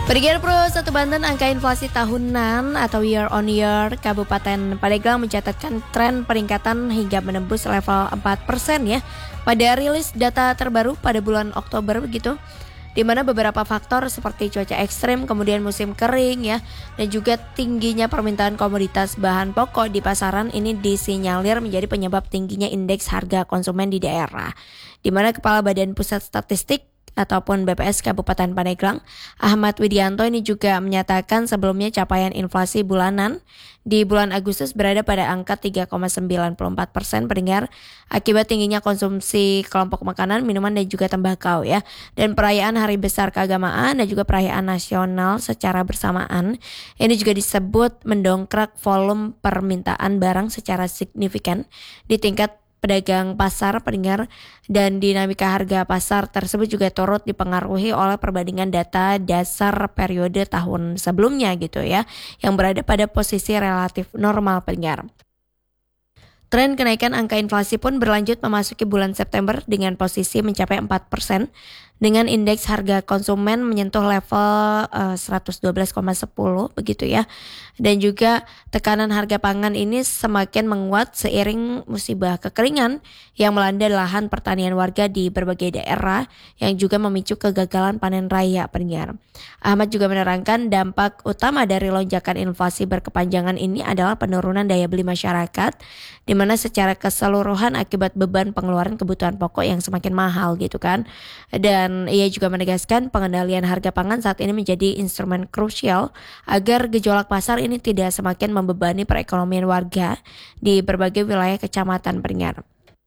Pendengar Pro 1 Banten, angka inflasi tahunan atau year on year Kabupaten Pandeglang mencatatkan tren peningkatan hingga menembus level 4% ya pada rilis data terbaru pada bulan Oktober begitu. Di mana beberapa faktor seperti cuaca ekstrim, kemudian musim kering ya, dan juga tingginya permintaan komoditas bahan pokok di pasaran ini disinyalir menjadi penyebab tingginya indeks harga konsumen di daerah. Di mana Kepala Badan Pusat Statistik ataupun BPS Kabupaten Pandeglang, Ahmad Widianto ini juga menyatakan sebelumnya capaian inflasi bulanan di bulan Agustus berada pada angka 3,94% pendengar akibat tingginya konsumsi kelompok makanan, minuman dan juga tembakau ya. Dan perayaan Hari Besar Keagamaan dan juga perayaan nasional secara bersamaan ini juga disebut mendongkrak volume permintaan barang secara signifikan di tingkat pedagang pasar pendengar, dan dinamika harga pasar tersebut juga turut dipengaruhi oleh perbandingan data dasar periode tahun sebelumnya gitu ya, yang berada pada posisi relatif normal pendengar. Tren kenaikan angka inflasi pun berlanjut memasuki bulan September dengan posisi mencapai 4% dengan indeks harga konsumen menyentuh level 112,10 begitu ya. Dan juga tekanan harga pangan ini semakin menguat seiring musibah kekeringan yang melanda lahan pertanian warga di berbagai daerah yang juga memicu kegagalan panen raya pendengar. Ahmad juga menerangkan dampak utama dari lonjakan inflasi berkepanjangan ini adalah penurunan daya beli masyarakat di mana secara keseluruhan akibat beban pengeluaran kebutuhan pokok yang semakin mahal gitu kan. Dan ia juga menegaskan pengendalian harga pangan saat ini menjadi instrumen krusial agar gejolak pasar ini tidak semakin membebani perekonomian warga di berbagai wilayah kecamatan pendengar.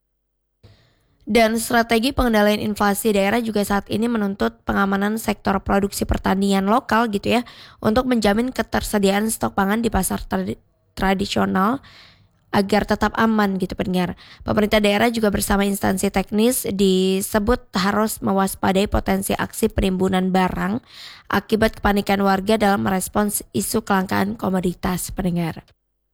Dan strategi pengendalian inflasi daerah juga saat ini menuntut pengamanan sektor produksi pertanian lokal gitu ya untuk menjamin ketersediaan stok pangan di pasar tradisional agar tetap aman gitu pendengar. Pemerintah daerah juga bersama instansi teknis disebut harus mewaspadai potensi aksi penimbunan barang akibat kepanikan warga dalam merespons isu kelangkaan komoditas pendengar.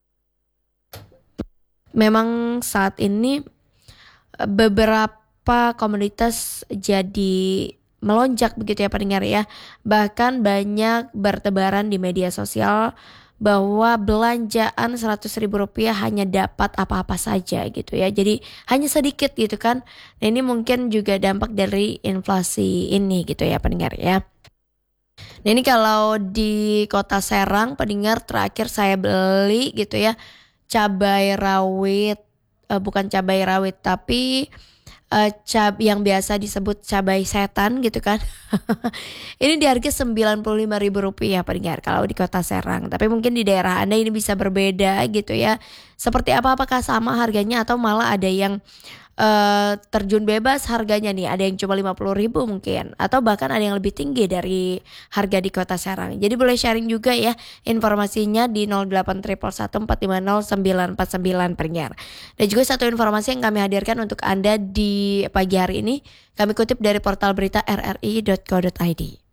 Memang saat ini beberapa komoditas jadi melonjak begitu ya pendengar ya. Bahkan banyak bertebaran di media sosial bahwa belanjaan Rp100.000 hanya dapat apa-apa saja gitu ya. Jadi hanya sedikit gitu kan. Nah ini mungkin juga dampak dari inflasi ini gitu ya pendengar ya. Nah ini kalau di Kota Serang pendengar terakhir saya beli gitu ya cabai rawit, bukan cabai rawit tapi yang biasa disebut cabai setan gitu kan. Ini di harga Rp95.000 pendengar kalau di Kota Serang. Tapi mungkin di daerah Anda ini bisa berbeda gitu ya. Seperti apakah sama harganya atau malah ada yang terjun bebas harganya nih. Ada yang cuma Rp50.000 mungkin. Atau bahkan ada yang lebih tinggi dari harga di Kota Serang. Jadi boleh sharing juga ya informasinya di 0811450949 pendengar. Dan juga satu informasi yang kami hadirkan untuk Anda di pagi hari ini. Kami kutip dari portal berita rri.co.id.